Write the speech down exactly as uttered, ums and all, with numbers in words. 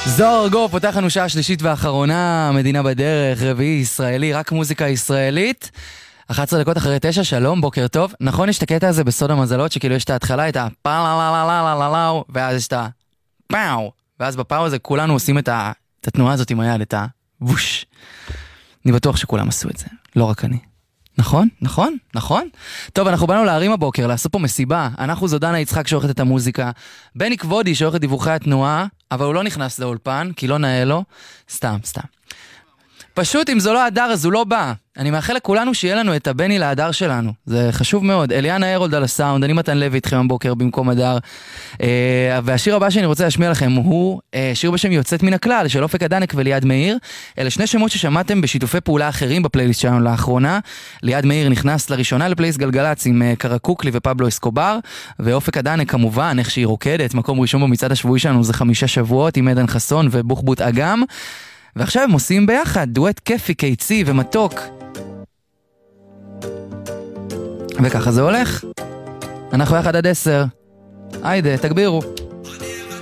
זוהר ארגוב פותח לנו שעה שלישית ואחרונה, מדינה בדרך, רביעי ישראלי, רק מוזיקה ישראלית. אחת עשרה דקות אחרי תשע, שלום, בוקר טוב. נכון, יש את הקטע הזה בסוד המזלות, שכאילו יש את ההתחלה, את הפאו, ואז יש את הפאו, ואז בפאו הזה כולנו עושים את התנועה הזאת עם היד, את הווש. אני בטוח שכולם עשו את זה, לא רק אני. נכון, נכון, נכון. טוב, אנחנו באנו להרים הבוקר, לעשות פה מסיבה. אנחנו זודנה יצחק שעורכת את המוזיקה, בני כבודי שעורכת דיווחי התנועה, אבל הוא לא נכנס לאולפן, כי לא נאה לו. סתם, סתם. פשוט, אם זו לא הדר, אז הוא לא בא. אני מאחל לכולנו שיהיה לנו את הבני להדר שלנו. זה חשוב מאוד. אליאנה הרולד על הסאונד, אני מתן לוי איתכם הבוקר במקום הדר. אה, והשיר הבא שאני רוצה להשמיע לכם הוא אה, שיר בשם יוצאת מן הכלל, של אופק אדנק וליעד מאיר. אלה שני שמות ששמעתם בשיתופי פעולה אחרים בפלייליסט שלנו לאחרונה. ליעד מאיר נכנס לראשונה לפלייליסט גלגלץ עם אה, קרקוקלי ופבלו אסקובר, ואופק אדנק כמובן, איך שהיא רוקדת, מקום ראשון במצעד השבועי שלנו זה חמישה שבועות עם עדן חסון ובוחבוט אגם. ועכשיו הם עושים ביחד דואט כיפי, קיצי ומתוק. וככה זה הולך. אנחנו יחד עד עשר. היידה, תגבירו.